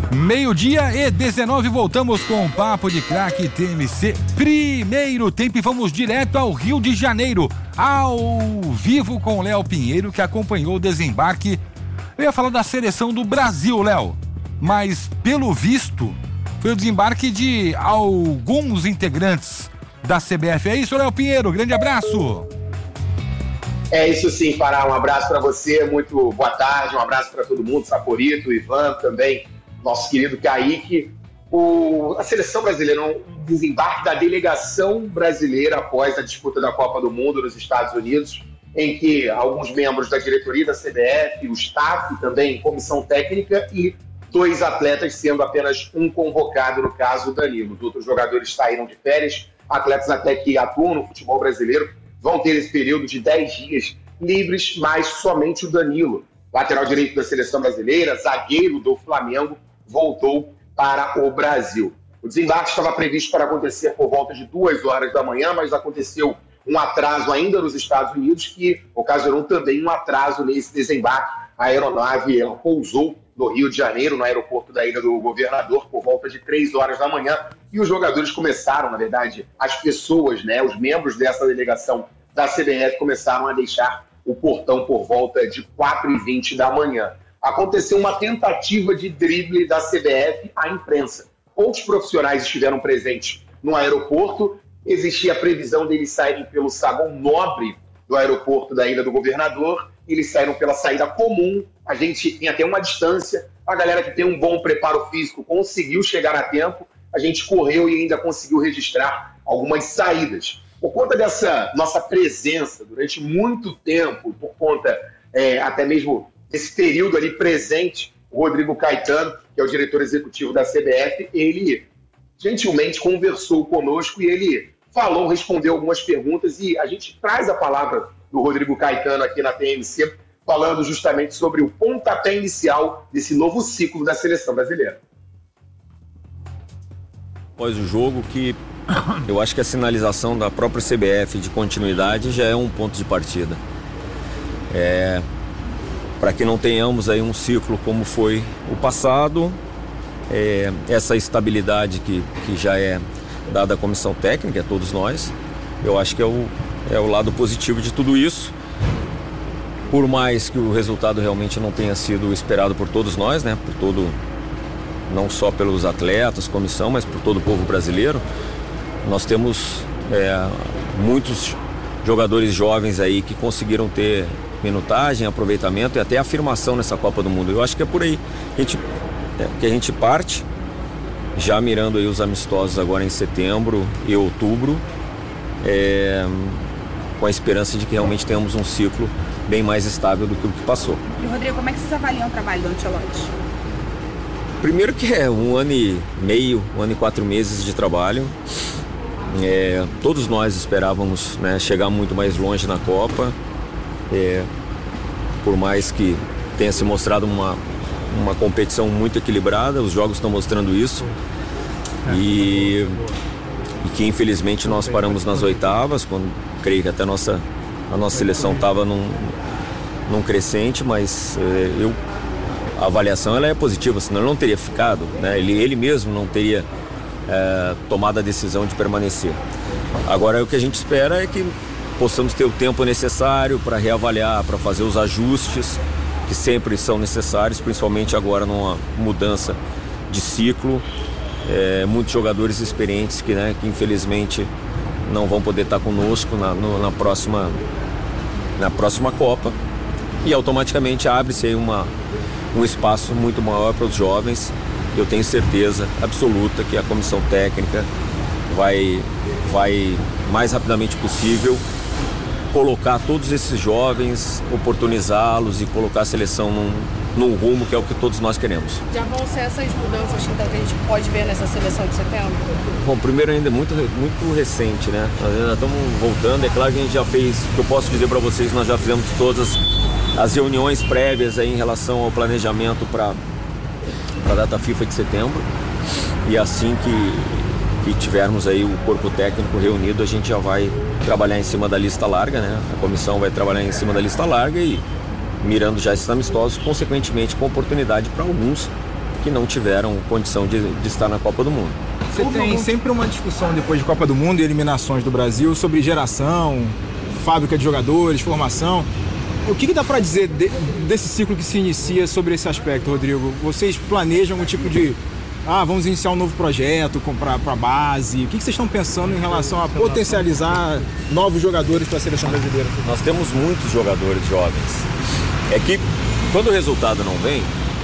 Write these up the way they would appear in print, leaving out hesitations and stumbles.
Meio-dia e 19, voltamos com o Papo de Craque TMC. Primeiro tempo e vamos direto ao Rio de Janeiro, ao vivo com o Léo Pinheiro, que acompanhou o desembarque. Eu ia falar da seleção do Brasil, Léo, mas pelo visto foi o desembarque de alguns integrantes da CBF. É isso, Léo Pinheiro, grande abraço. É isso sim, Pará, um abraço para você, muito boa tarde, um abraço para todo mundo, Saporito, Ivan também, nosso querido Kaique. A seleção brasileira, um desembarque da delegação brasileira após a disputa da Copa do Mundo nos Estados Unidos, em que alguns membros da diretoria da CBF, o staff também, comissão técnica e 2 atletas, sendo apenas um convocado, no caso o Danilo. Os outros jogadores saíram de férias, atletas até que atuam no futebol brasileiro vão ter esse período de 10 dias livres, mas somente o Danilo, lateral direito da seleção brasileira, zagueiro do Flamengo, voltou para o Brasil. O desembarque estava previsto para acontecer por volta de 2 horas da manhã, mas aconteceu um atraso ainda nos Estados Unidos, que ocasionou também um atraso nesse desembarque. A aeronave ela pousou no Rio de Janeiro, no aeroporto da Ilha do Governador, por volta de 3 horas da manhã, e os jogadores começaram, na verdade, as pessoas, né, os membros dessa delegação da CBF começaram a deixar o portão por volta de 4h20 da manhã. Aconteceu uma tentativa de drible da CBF à imprensa. Poucos profissionais estiveram presentes no aeroporto, existia a previsão deles saírem pelo saguão nobre do aeroporto da Ilha do Governador, eles saíram pela saída comum, a gente tem até uma distância, a galera que tem um bom preparo físico conseguiu chegar a tempo, a gente correu e ainda conseguiu registrar algumas saídas. Por conta dessa nossa presença durante muito tempo, por conta até mesmo desse período ali presente, o Rodrigo Caetano, que é o diretor executivo da CBF, ele gentilmente conversou conosco e ele falou, respondeu algumas perguntas e a gente traz a palavra do Rodrigo Caetano aqui na TMC, falando justamente sobre o pontapé inicial desse novo ciclo da seleção brasileira. Após o jogo, que eu acho que a sinalização da própria CBF de continuidade já é um ponto de partida. Para que não tenhamos aí um ciclo como foi o passado, essa estabilidade que já é dada à comissão técnica, a todos nós, eu acho que é o lado positivo de tudo isso. Por mais que o resultado realmente não tenha sido esperado por todos nós, né? Não só pelos atletas, comissão, mas por todo o povo brasileiro, nós temos muitos jogadores jovens aí que conseguiram ter minutagem, aproveitamento e até afirmação nessa Copa do Mundo. Eu acho que é por aí que a gente parte, já mirando aí os amistosos agora em setembro e outubro, com a esperança de que realmente tenhamos um ciclo bem mais estável do que o que passou. E Rodrigo, como é que vocês avaliam o trabalho do Ancelotti? Primeiro que é 1 ano e meio, 1 ano e 4 meses de trabalho. Todos nós esperávamos, né, chegar muito mais longe na Copa, por mais que tenha se mostrado uma competição muito equilibrada, os jogos estão mostrando isso, e que infelizmente nós paramos nas oitavas, quando creio que até a nossa seleção estava num crescente, mas a avaliação ela é positiva, senão ele não teria ficado, né? Ele mesmo não teria tomado a decisão de permanecer. Agora o que a gente espera é que possamos ter o tempo necessário para reavaliar, para fazer os ajustes que sempre são necessários, principalmente agora numa mudança de ciclo. Muitos jogadores experientes que infelizmente não vão poder estar conosco na próxima Copa, e automaticamente abre-se aí um espaço muito maior para os jovens. Eu tenho certeza absoluta que a comissão técnica vai mais rapidamente possível colocar todos esses jovens, oportunizá-los e colocar a seleção num rumo que é o que todos nós queremos. Já vão ser essas mudanças então, que a gente pode ver nessa seleção de setembro? Bom, primeiro ainda é muito recente, né? Nós ainda estamos voltando. É claro que a gente já fez, o que eu posso dizer para vocês, nós já fizemos todas as reuniões prévias aí em relação ao planejamento para a data FIFA de setembro. E assim que tivermos aí o corpo técnico reunido, a gente já vai trabalhar em cima da lista larga, né? A comissão vai trabalhar em cima da lista larga e mirando já esses amistosos, consequentemente com oportunidade para alguns que não tiveram condição de estar na Copa do Mundo. Você tem sempre uma discussão depois de Copa do Mundo e eliminações do Brasil sobre geração, fábrica de jogadores, formação. O que dá para dizer desse ciclo que se inicia sobre esse aspecto, Rodrigo? Vocês planejam um tipo de... vamos iniciar um novo projeto para a base. O que vocês estão pensando em relação a potencializar novos jogadores para a seleção brasileira? Nós temos muitos jogadores jovens. É que quando o resultado não vem,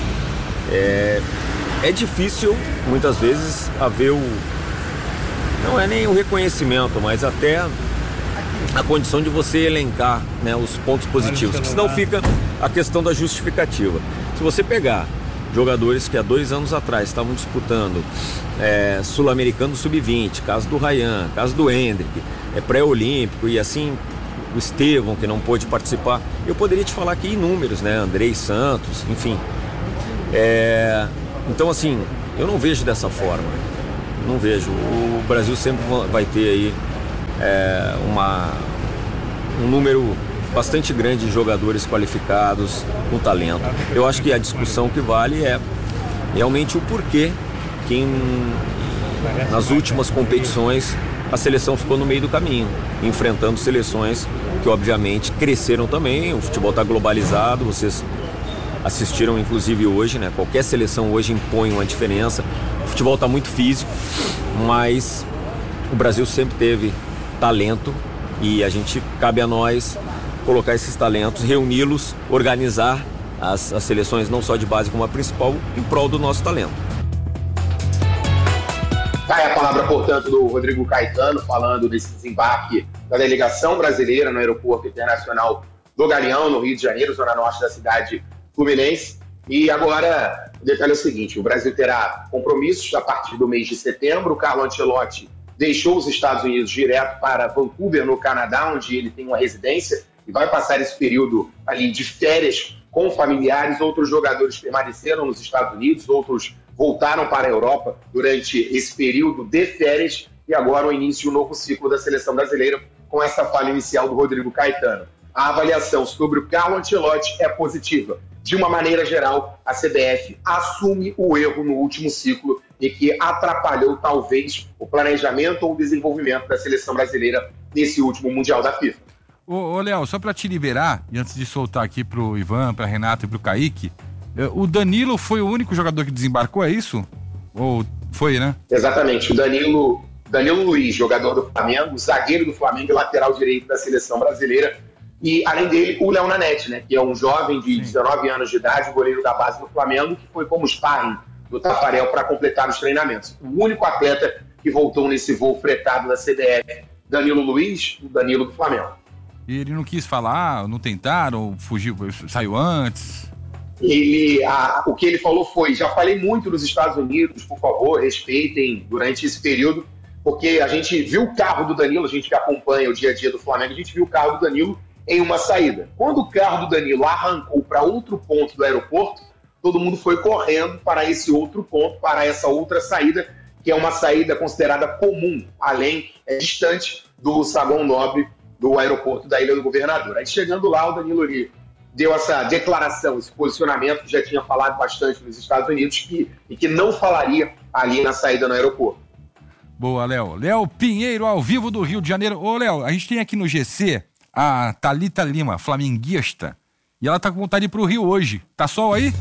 é difícil, muitas vezes, haver não é nem o reconhecimento, mas até a condição de você elencar, né, os pontos positivos, porque senão fica a questão da justificativa. Se você pegar jogadores que há 2 anos atrás estavam disputando Sul-Americano Sub-20, caso do Ryan, caso do Hendrick, pré-olímpico e assim o Estevão, que não pôde participar, eu poderia te falar aqui inúmeros, né, Andrei Santos, enfim. Então assim, eu não vejo dessa forma, não vejo. O Brasil sempre vai ter aí um número bastante grande de jogadores qualificados, com talento. Eu acho que a discussão que vale é realmente o porquê que nas últimas competições a seleção ficou no meio do caminho, enfrentando seleções que obviamente cresceram também. O futebol está globalizado, vocês assistiram inclusive hoje, né? Qualquer seleção hoje impõe uma diferença. O futebol está muito físico, mas o Brasil sempre teve talento e cabe a nós colocar esses talentos, reuni-los, organizar as seleções não só de base como a principal em prol do nosso talento. Cai a palavra, portanto, do Rodrigo Caetano, falando desse desembarque da delegação brasileira no Aeroporto Internacional do Galeão, no Rio de Janeiro, zona norte da cidade fluminense. E agora, o detalhe é o seguinte: o Brasil terá compromissos a partir do mês de setembro. O Carlo Ancelotti deixou os Estados Unidos direto para Vancouver, no Canadá, onde ele tem uma residência, e vai passar esse período ali de férias com familiares. Outros jogadores permaneceram nos Estados Unidos, outros voltaram para a Europa durante esse período de férias, e agora o início de um novo ciclo da seleção brasileira com essa fala inicial do Rodrigo Caetano. A avaliação sobre o Carlo Ancelotti é positiva. De uma maneira geral, a CBF assume o erro no último ciclo e que atrapalhou talvez o planejamento ou o desenvolvimento da seleção brasileira nesse último Mundial da FIFA. Ô Léo, só para te liberar, e antes de soltar aqui pro Ivan, pra Renato e pro Kaique, o Danilo foi o único jogador que desembarcou, é isso? Ou foi, né? Exatamente, o Danilo Luiz, jogador do Flamengo, zagueiro do Flamengo e lateral direito da seleção brasileira. E, além dele, o Léo Nanete, né, que é um jovem de 19 anos de idade, goleiro da base do Flamengo, que foi como sparring do Tafarel para completar os treinamentos. O único atleta que voltou nesse voo fretado da CBF, Danilo Luiz, o Danilo do Flamengo. E ele não quis falar, não tentaram, fugiu, saiu antes? O que ele falou foi: já falei muito nos Estados Unidos, por favor, respeitem durante esse período, porque a gente viu o carro do Danilo, a gente que acompanha o dia a dia do Flamengo, a gente viu o carro do Danilo em uma saída. Quando o carro do Danilo arrancou para outro ponto do aeroporto, todo mundo foi correndo para esse outro ponto, para essa outra saída, que é uma saída considerada comum, distante do saguão nobre do aeroporto da Ilha do Governador. Aí, chegando lá, o Danilo deu essa declaração, esse posicionamento que já tinha falado bastante nos Estados Unidos e que não falaria ali na saída no aeroporto. Boa, Léo. Léo Pinheiro, ao vivo do Rio de Janeiro. Ô, Léo, a gente tem aqui no GC a Thalita Lima, flamenguista, e ela tá com vontade de ir pro Rio hoje. Tá sol aí?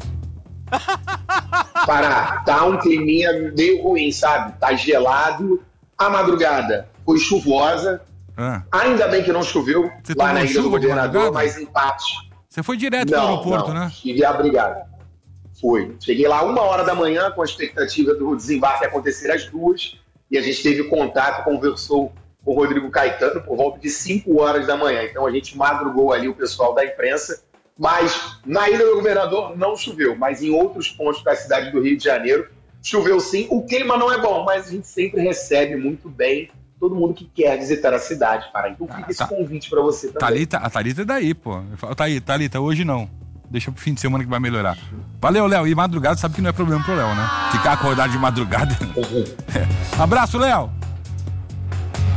Tá um climinha meio ruim, sabe? Tá gelado. A madrugada foi chuvosa. Ainda bem que não choveu lá na Ilha do Governador, mas empate. Você foi direto pro aeroporto, né? Estive abrigado. Foi. Cheguei lá 1h da manhã com a expectativa do desembarque acontecer às 2h, e a gente teve contato, conversou com o Rodrigo Caetano por volta de 5h da manhã. Então a gente madrugou ali o pessoal da imprensa, mas na Ilha do Governador não choveu, mas em outros pontos da cidade do Rio de Janeiro choveu sim. O clima não é bom, mas a gente sempre recebe muito bem todo mundo que quer visitar a cidade, cara. Então fica esse convite pra você também. A Thalita é daí, pô. Thalita, hoje não. Deixa pro fim de semana que vai melhorar. Valeu, Léo. E madrugada sabe que não é problema pro Léo, né? Ficar acordado de madrugada. Abraço, Léo.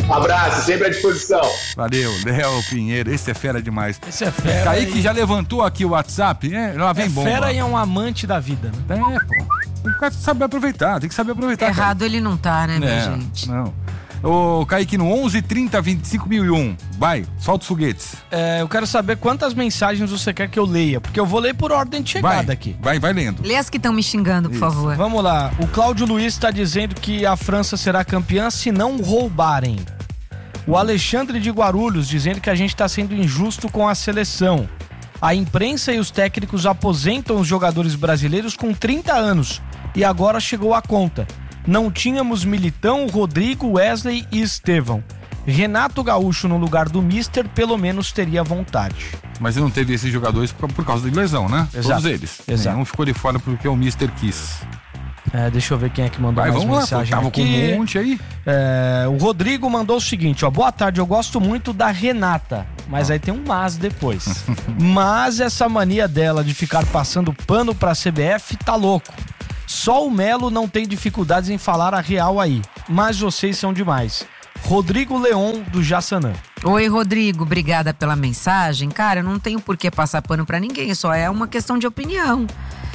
Abraço, sempre à disposição. Valeu, Léo Pinheiro, esse é fera demais. Esse é fera. Kaique já levantou aqui o WhatsApp, lá vem bomba. Fera e é um amante da vida, né? Pô. Tem que saber aproveitar, Errado ele não tá, né, minha gente? Não. Ô, Kaique, no 11 30 25 1001. Vai, solta os foguetes. Eu quero saber quantas mensagens você quer que eu leia, porque eu vou ler por ordem de chegada aqui. Vai lendo. Lê as que estão me xingando, por favor. Vamos lá. O Cláudio Luiz está dizendo que a França será campeã se não roubarem. O Alexandre de Guarulhos dizendo que a gente está sendo injusto com a seleção. A imprensa e os técnicos aposentam os jogadores brasileiros com 30 anos e agora chegou a conta. Não tínhamos Militão, Rodrigo, Wesley e Estevão. Renato Gaúcho no lugar do Mister pelo menos teria vontade. Mas ele não teve esses jogadores por causa de lesão, né? Exato. Todos eles. Exato. Nenhum ficou de fora porque o Mister quis. Deixa eu ver quem é que mandou mais vamos mensagem lá, tava aqui. com um monte aí. O Rodrigo mandou o seguinte, boa tarde, eu gosto muito da Renata, mas aí tem um mas depois. Mas essa mania dela de ficar passando pano pra CBF tá louco. Só o Melo não tem dificuldades em falar a real aí, mas vocês são demais. Rodrigo Leon, do Jaçanã. Oi, Rodrigo, obrigada pela mensagem. Cara, eu não tenho por que passar pano pra ninguém, só é uma questão de opinião.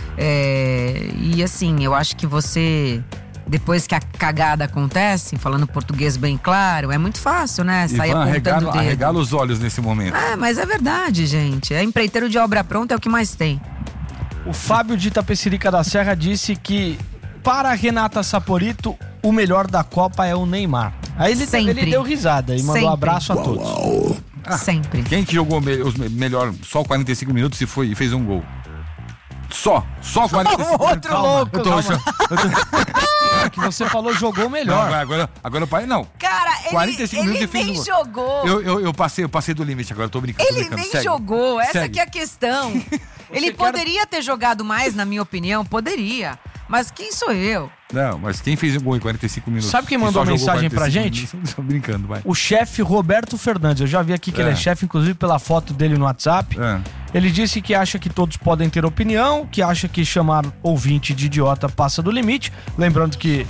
E assim, eu acho que você, depois que a cagada acontece, falando português bem claro, é muito fácil, né? Sair apontando o dedo. Arregala os olhos nesse momento. Mas é verdade, gente. Empreiteiro de obra pronta é o que mais tem. O Fábio de Itapecerica da Serra disse que, para a Renata Saporito, o melhor da Copa é o Neymar. Aí ele deu risada e mandou um abraço a todos. Sempre. Quem que jogou melhor só 45 minutos e fez um gol? Só 45 minutos. Outro louco. Que você falou jogou melhor. Não, agora o pai não. Cara, 45 minutos ele e fez nem um gol. jogou. Eu passei do limite agora, tô brincando. Ele nem jogou, essa que é a questão. Ele poderia ter jogado mais, na minha opinião, poderia. Mas quem sou eu? Não, mas quem fez um gol em 45 minutos? Sabe quem mandou mensagem pra gente? Tô brincando, vai. O chefe Roberto Fernandes. Eu já vi aqui que ele é chefe, inclusive pela foto dele no WhatsApp. Ele disse que acha que todos podem ter opinião, que acha que chamar ouvinte de idiota passa do limite. Lembrando que...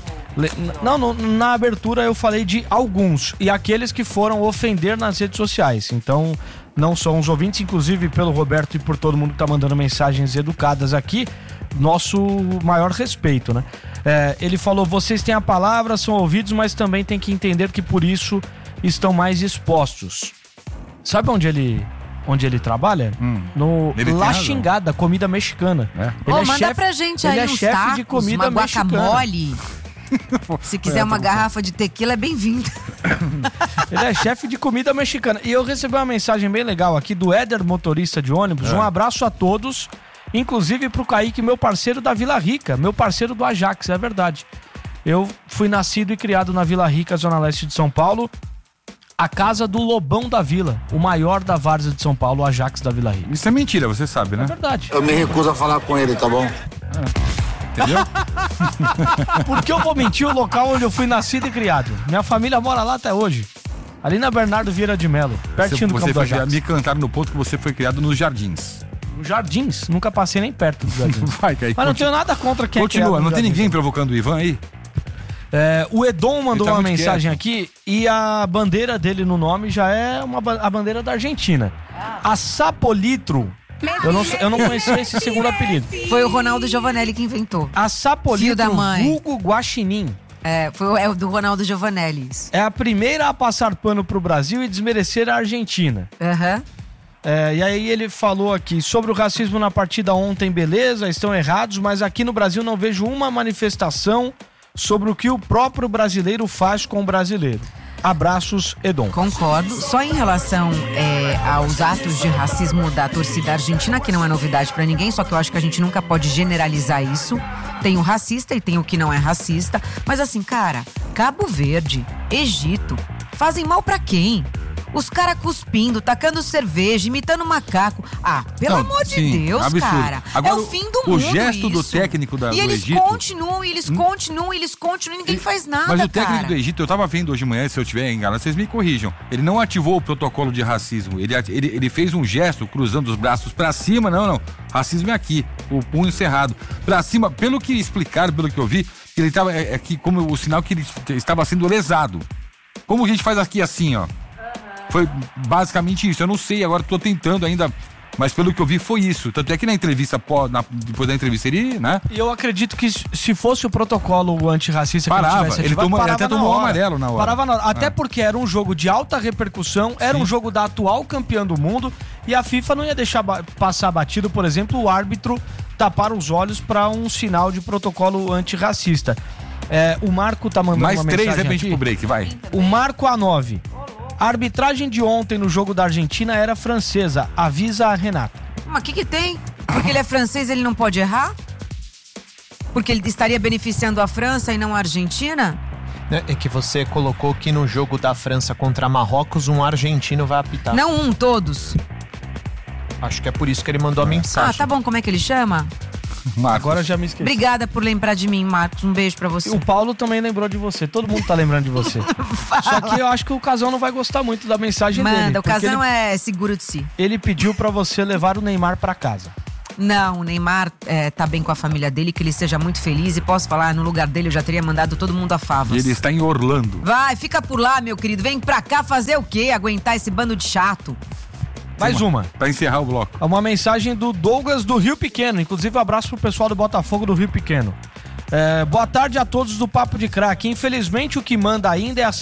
na abertura eu falei de alguns. E aqueles que foram ofender nas redes sociais. Então, não são os ouvintes, inclusive pelo Roberto e por todo mundo que tá mandando mensagens educadas aqui. Nosso maior respeito, né? Ele falou, vocês têm a palavra, são ouvidos, mas também tem que entender que por isso estão mais expostos. Sabe onde ele trabalha? No La Xingada, comida mexicana. Manda pra gente aí uns chefe tacos, de comida uma guacamole. mexicana. Se quiser uma garrafa de tequila, é bem-vindo. Ele é chefe de comida mexicana. E eu recebi uma mensagem bem legal aqui do Éder, motorista de ônibus. Um abraço a todos. Inclusive pro Kaique, meu parceiro da Vila Rica, meu parceiro do Ajax, é verdade. Eu fui nascido e criado na Vila Rica, zona leste de São Paulo, a casa do Lobão da Vila, o maior da várzea de São Paulo, o Ajax da Vila Rica. Isso é mentira, você sabe, né? É verdade. Eu me recuso a falar com ele, tá bom? Entendeu? Por que eu vou mentir o local onde eu fui nascido e criado? Minha família mora lá até hoje. Ali na Bernardo Vieira de Melo, pertinho do campo do Ajax. Me cantaram no ponto que você foi criado nos Jardins. Jardins, nunca passei nem perto dos Jardins. Vai, Kaique, mas não tenho nada contra quem continua, não tem ninguém provocando o Ivan aí? O Edom mandou uma mensagem quieto aqui e a bandeira dele no nome já é a bandeira da Argentina. A Sapolitro. Eu não conhecia esse segundo apelido. Foi o Ronaldo Giovanelli que inventou. A Sapolitro, vulgo Guaxinim. É o do Ronaldo Giovanelli. Isso. É a primeira a passar pano pro Brasil e desmerecer a Argentina. E aí ele falou aqui sobre o racismo na partida ontem, beleza, estão errados, mas aqui no Brasil não vejo uma manifestação sobre o que o próprio brasileiro faz com o brasileiro. Abraços, Edom. Concordo. Só em relação aos atos de racismo da torcida argentina, que não é novidade pra ninguém, só que eu acho que a gente nunca pode generalizar isso. Tem o racista e tem o que não é racista. Mas assim, cara, Cabo Verde, Egito, fazem mal pra quem? Os caras cuspindo, tacando cerveja, imitando macaco. Pelo amor de Deus, absurdo. Cara. Agora, é o fim do mundo. O gesto isso. do técnico do Egito. E eles continuam, e ninguém faz nada, Mas o técnico cara. do Egito, eu tava vendo hoje de manhã, se eu tiver enganado, vocês me corrijam. Ele não ativou o protocolo de racismo. Ele fez um gesto cruzando os braços pra cima. Não. Racismo é aqui, o punho cerrado. Pra cima, pelo que explicaram, pelo que eu vi, ele tava como o sinal que ele estava sendo lesado. como a gente faz aqui assim, ó. Foi basicamente isso. Eu não sei, agora tô tentando ainda, mas pelo que eu vi foi isso. Tanto é que na entrevista, depois da entrevista ele, né? E eu acredito que se fosse o protocolo antirracista que parava, ele tivesse ativado, ele até tomou um amarelo na hora. Parava na hora. Até porque era um jogo de alta repercussão, era um jogo da atual campeã do mundo e a FIFA não ia deixar passar batido, por exemplo, o árbitro tapar os olhos para um sinal de protocolo antirracista. O Marco tá mandando mais uma 3, mensagem repente, aqui. pro break, vai. O Marco A9. A arbitragem de ontem no jogo da Argentina era francesa. Avisa a Renata. Mas o que tem? Porque ele é francês, ele não pode errar? Porque ele estaria beneficiando a França e não a Argentina? É que você colocou que no jogo da França contra Marrocos, um argentino vai apitar. Não todos. Acho que é por isso que ele mandou a mensagem. Ah, tá bom. Como é que ele chama? Marcos. Agora já me esqueci. Obrigada por lembrar de mim, Marcos. Um beijo pra você. O Paulo também lembrou de você. Todo mundo tá lembrando de você. Só que eu acho que o Casão não vai gostar muito da mensagem dele. Manda, o Casão é seguro de si. Ele pediu pra você levar o Neymar pra casa. Não, o Neymar tá bem com a família dele, que ele seja muito feliz. E posso falar, no lugar dele eu já teria mandado todo mundo a favas. E ele está em Orlando. Vai, fica por lá, meu querido. Vem pra cá fazer o quê? Aguentar esse bando de chato. Mais uma. Pra encerrar o bloco. Uma mensagem do Douglas do Rio Pequeno. Inclusive, um abraço pro pessoal do Botafogo do Rio Pequeno. Boa tarde a todos do Papo de Craque. Infelizmente, o que manda ainda é a